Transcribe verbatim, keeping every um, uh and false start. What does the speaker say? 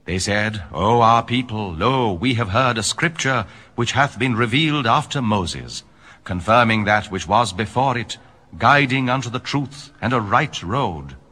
They said, O our people, lo, we have heard a scripture which hath been revealed after Moses, confirming that which was before it, guiding unto the truth and a right road.